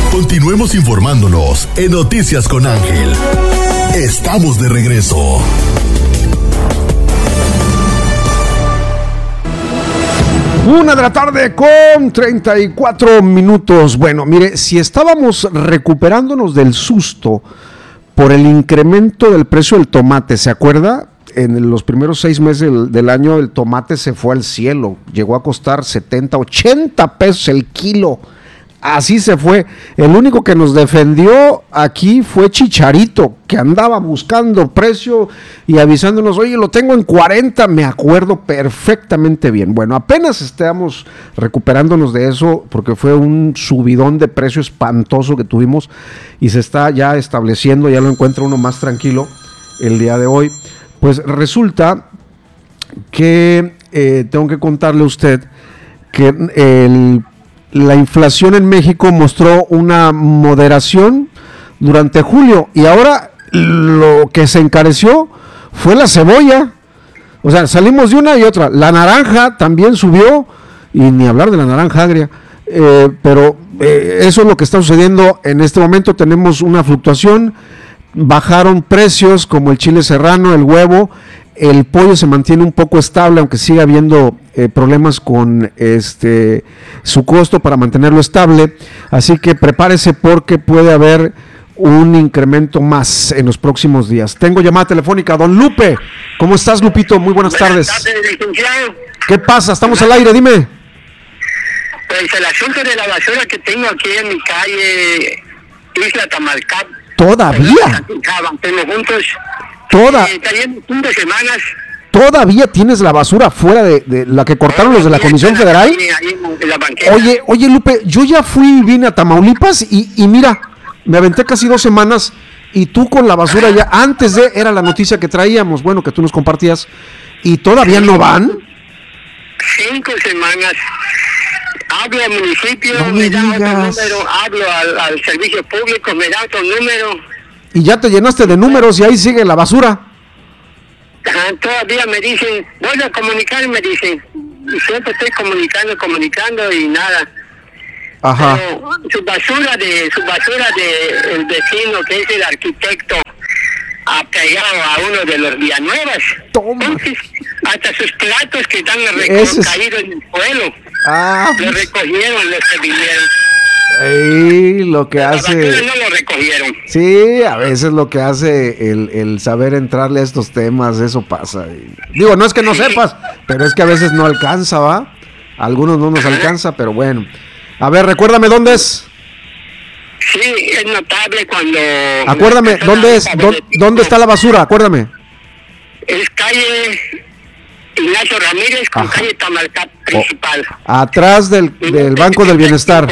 Continuemos informándonos en Noticias con Ángel. Estamos de regreso. Una de la tarde con 34 minutos. Bueno, mire, si estábamos recuperándonos del susto por el incremento del precio del tomate, ¿se acuerda? En los primeros 6 meses del año el tomate se fue al cielo, llegó a costar 70, 80 pesos el kilo. Así se fue. El único que nos defendió aquí fue Chicharito, que andaba buscando precio y avisándonos, oye, lo tengo en 40, me acuerdo perfectamente bien. Bueno, apenas estamos recuperándonos de eso, porque fue un subidón de precio espantoso que tuvimos y se está ya estableciendo, ya lo encuentra uno más tranquilo el día de hoy. Pues resulta que tengo que contarle a usted que la inflación en México mostró una moderación durante julio y ahora lo que se encareció fue la cebolla. O sea, salimos de una y otra. La naranja también subió, y ni hablar de la naranja agria, pero eso es lo que está sucediendo en este momento. Tenemos una fluctuación, bajaron precios como el chile serrano, el huevo. El pollo se mantiene un poco estable, aunque sigue habiendo problemas con su costo para mantenerlo estable. Así que prepárese porque puede haber un incremento más en los próximos días. Tengo llamada telefónica. Don Lupe, ¿cómo estás, Lupito? Muy buenas tardes. Buenas tardes, licenciado. ¿Qué pasa? Estamos al aire, dime. Pues el asunto de la basura que tengo aquí en mi calle, Isla Tamalcap. ¿Todavía? Tengo juntos. Cayendo 5 semanas. ¿Todavía tienes la basura fuera de la que cortaron los de la Comisión Federal? Oye, Lupe, yo ya vine a Tamaulipas y mira, me aventé casi 2 semanas y tú con la basura ya, antes de, era la noticia que traíamos, bueno, que tú nos compartías, y todavía no van. 5 semanas. Hablo al municipio, no me dan otro número, hablo al servicio público, me dan otro número. Y ya te llenaste de números y ahí sigue la basura. Todavía me dicen, voy a comunicar, me dicen. Y siempre estoy comunicando y nada. Ajá. Pero su basura de el vecino, que es el arquitecto, ha pegado a uno de los Villanuevas. Toma. Entonces, hasta sus platos que están caídos en el suelo. Los recogieron los que vinieron. Lo que hace. No lo recogieron. Sí, a veces lo que hace el saber entrarle a estos temas, eso pasa. Digo, no es que no sepas, pero es que a veces no alcanza, ¿va? A algunos no nos alcanza, pero bueno. A ver, recuérdame dónde es. Sí, es notable cuando. Acuérdame, ¿dónde es? ¿Dónde está la basura? Acuérdame. Es calle Ignacio Ramírez con calle Tamalcap principal. Atrás del Banco del Bienestar.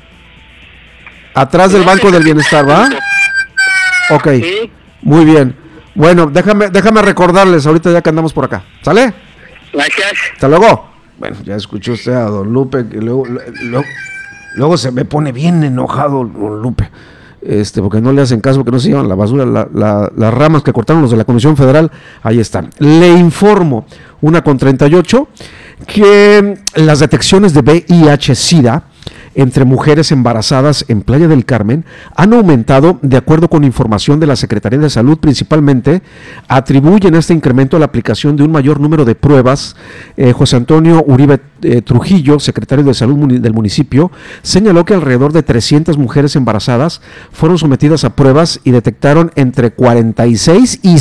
Atrás del Banco del Bienestar, ¿va? Ok, ¿sí? Muy bien. Bueno, déjame recordarles ahorita ya que andamos por acá. ¿Sale? Gracias. Hasta luego. Bueno, ya escuchó usted a don Lupe, que luego se me pone bien enojado don Lupe, porque no le hacen caso, porque no se llevan la basura, las ramas que cortaron los de la Comisión Federal, ahí están. Le informo, 1:38, que las detecciones de VIH-Sida entre mujeres embarazadas en Playa del Carmen han aumentado. De acuerdo con información de la Secretaría de Salud, principalmente atribuyen este incremento a la aplicación de un mayor número de pruebas. José Antonio Uribe Trujillo, secretario de Salud del municipio, señaló que alrededor de 300 mujeres embarazadas fueron sometidas a pruebas y detectaron entre 46 y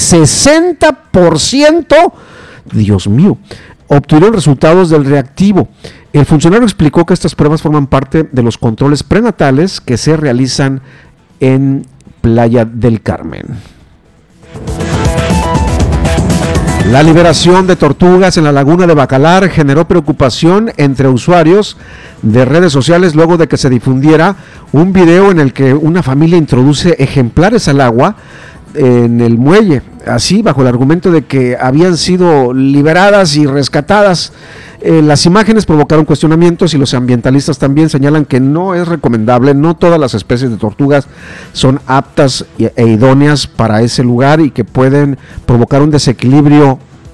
60%, Dios mío, obtuvieron resultados del reactivo. El funcionario explicó que estas pruebas forman parte de los controles prenatales que se realizan en Playa del Carmen. La liberación de tortugas en la laguna de Bacalar generó preocupación entre usuarios de redes sociales luego de que se difundiera un video en el que una familia introduce ejemplares al agua en el muelle, así bajo el argumento de que habían sido liberadas y rescatadas. Las imágenes provocaron cuestionamientos y los ambientalistas también señalan que no es recomendable, no todas las especies de tortugas son aptas e idóneas para ese lugar y que pueden provocar un desequilibrio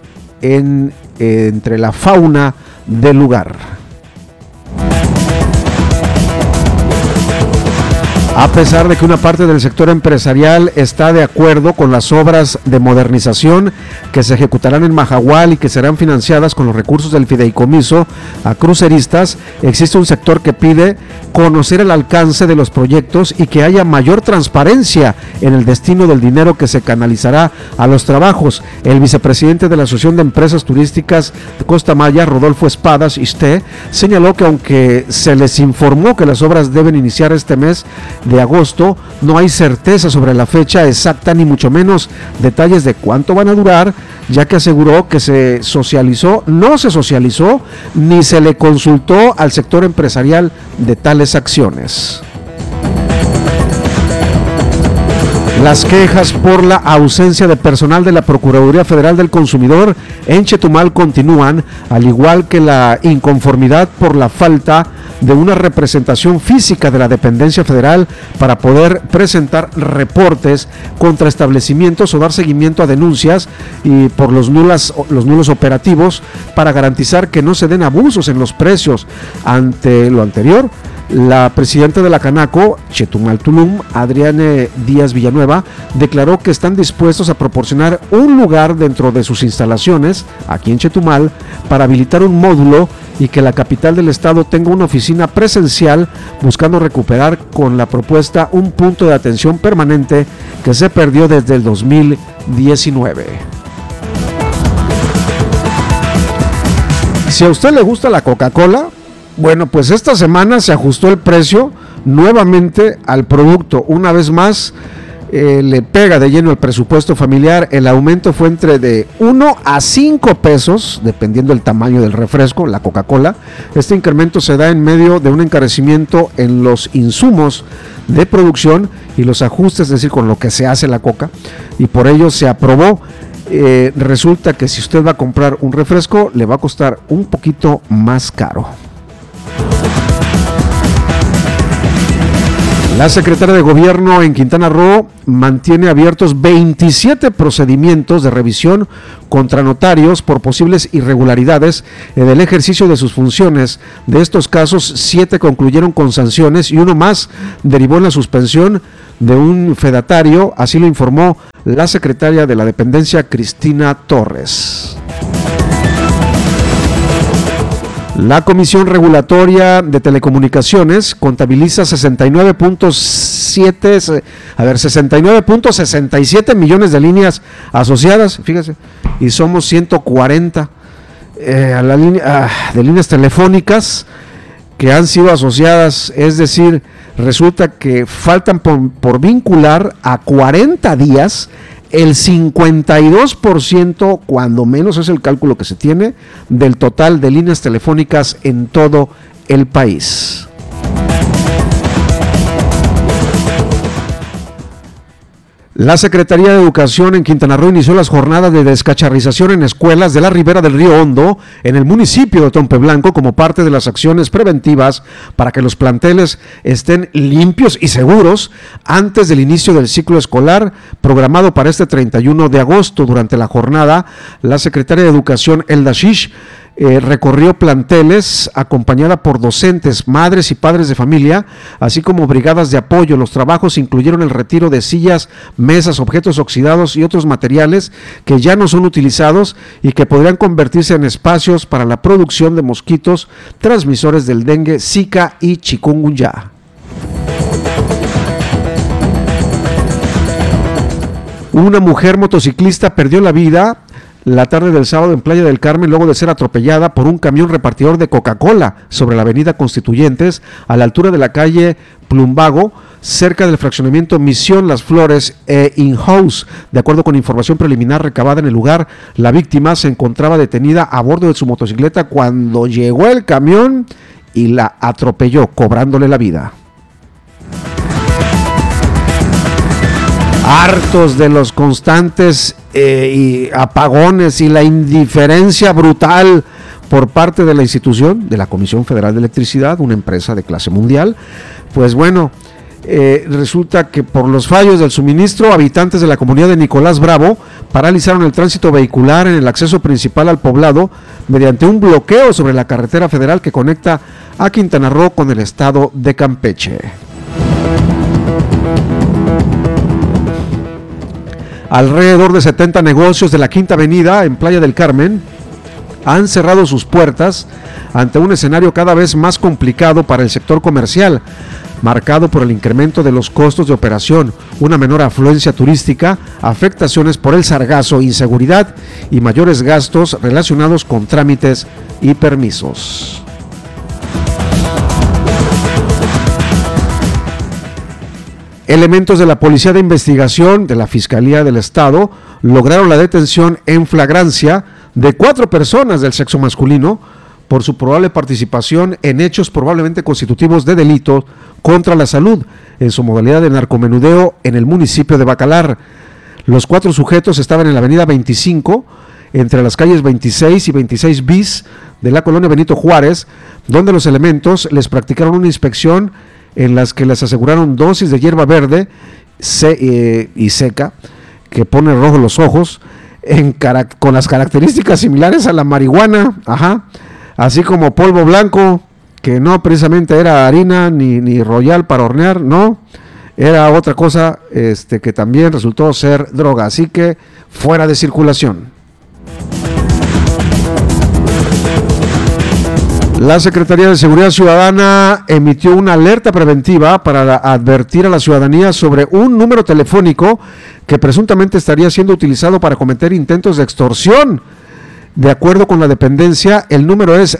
entre la fauna del lugar. A pesar de que una parte del sector empresarial está de acuerdo con las obras de modernización que se ejecutarán en Majahual y que serán financiadas con los recursos del fideicomiso a cruceristas, existe un sector que pide conocer el alcance de los proyectos y que haya mayor transparencia en el destino del dinero que se canalizará a los trabajos. El vicepresidente de la Asociación de Empresas Turísticas de Costa Maya, Rodolfo Espadas Iste, señaló que aunque se les informó que las obras deben iniciar este mes de agosto, no hay certeza sobre la fecha exacta ni mucho menos detalles de cuánto van a durar, ya que aseguró que no se socializó ni se le consultó al sector empresarial de tales acciones. Las quejas por la ausencia de personal de la Procuraduría Federal del Consumidor en Chetumal continúan, al igual que la inconformidad por la falta de una representación física de la dependencia federal para poder presentar reportes contra establecimientos o dar seguimiento a denuncias y por los nulos operativos para garantizar que no se den abusos en los precios. Ante lo anterior, la presidenta de la Canaco, Chetumal Tulum, Adriane Díaz Villanueva, declaró que están dispuestos a proporcionar un lugar dentro de sus instalaciones, aquí en Chetumal, para habilitar un módulo y que la capital del estado tenga una oficina presencial, buscando recuperar con la propuesta un punto de atención permanente que se perdió desde el 2019. Si a usted le gusta la Coca-Cola, bueno, pues esta semana se ajustó el precio nuevamente al producto. Una vez más, le pega de lleno el presupuesto familiar. El aumento fue entre de 1 a 5 pesos, dependiendo del tamaño del refresco, la Coca-Cola. Este incremento se da en medio de un encarecimiento en los insumos de producción y los ajustes, es decir, con lo que se hace la Coca, y por ello se aprobó. Resulta que si usted va a comprar un refresco, le va a costar un poquito más caro. La secretaria de Gobierno en Quintana Roo mantiene abiertos 27 procedimientos de revisión contra notarios por posibles irregularidades en el ejercicio de sus funciones. De estos casos, 7 concluyeron con sanciones y uno más derivó en la suspensión de un fedatario, así lo informó la secretaria de la dependencia, Cristina Torres. La Comisión Regulatoria de Telecomunicaciones contabiliza 69.67 millones de líneas asociadas, fíjese, y somos 140 a la línea de líneas telefónicas que han sido asociadas, es decir, resulta que faltan por vincular a 40 días el 52%, cuando menos es el cálculo que se tiene, del total de líneas telefónicas en todo el país. La Secretaría de Educación en Quintana Roo inició las jornadas de descacharrización en escuelas de la ribera del río Hondo, en el municipio de Tompeblanco, como parte de las acciones preventivas para que los planteles estén limpios y seguros antes del inicio del ciclo escolar programado para este 31 de agosto. Durante la jornada, la Secretaria de Educación, Elda Shish, recorrió planteles acompañada por docentes, madres y padres de familia, así como brigadas de apoyo. Los trabajos incluyeron el retiro de sillas, mesas, objetos oxidados y otros materiales que ya no son utilizados y que podrían convertirse en espacios para la producción de mosquitos transmisores del dengue, zika y chikungunya. Una mujer motociclista perdió la vida la tarde del sábado en Playa del Carmen, luego de ser atropellada por un camión repartidor de Coca-Cola sobre la avenida Constituyentes, a la altura de la calle Plumbago, cerca del fraccionamiento Misión Las Flores In-House. De acuerdo con información preliminar recabada en el lugar, la víctima se encontraba detenida a bordo de su motocicleta cuando llegó el camión y la atropelló, cobrándole la vida. Hartos de los constantes y apagones y la indiferencia brutal por parte de la institución de la Comisión Federal de Electricidad, una empresa de clase mundial, pues bueno, resulta que por los fallos del suministro, habitantes de la comunidad de Nicolás Bravo paralizaron el tránsito vehicular en el acceso principal al poblado mediante un bloqueo sobre la carretera federal que conecta a Quintana Roo con el estado de Campeche. Alrededor de 70 negocios de la Quinta Avenida en Playa del Carmen han cerrado sus puertas ante un escenario cada vez más complicado para el sector comercial, marcado por el incremento de los costos de operación, una menor afluencia turística, afectaciones por el sargazo, inseguridad y mayores gastos relacionados con trámites y permisos. Elementos de la Policía de Investigación de la Fiscalía del Estado lograron la detención en flagrancia de 4 personas del sexo masculino por su probable participación en hechos probablemente constitutivos de delito contra la salud en su modalidad de narcomenudeo en el municipio de Bacalar. Los 4 sujetos estaban en la avenida 25, entre las calles 26 y 26 bis de la colonia Benito Juárez, donde los elementos les practicaron una inspección en las que les aseguraron dosis de hierba verde y seca, que pone rojo los ojos, con las características similares a la marihuana, así como polvo blanco, que no precisamente era harina ni royal para hornear, no, era otra cosa que también resultó ser droga, así que fuera de circulación. La Secretaría de Seguridad Ciudadana emitió una alerta preventiva para advertir a la ciudadanía sobre un número telefónico que presuntamente estaría siendo utilizado para cometer intentos de extorsión. De acuerdo con la dependencia, el número es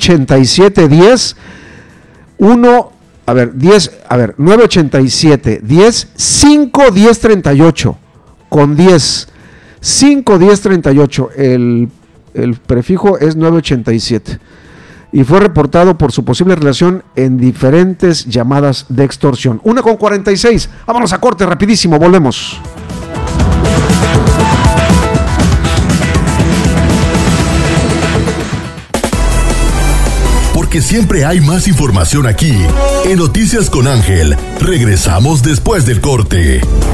987-10-5-10-38 con 10 5-10-38, el prefijo es 987 y fue reportado por su posible relación en diferentes llamadas de extorsión. 1:46, vámonos a corte rapidísimo, volvemos. Porque siempre hay más información aquí, en Noticias con Ángel. Regresamos después del corte.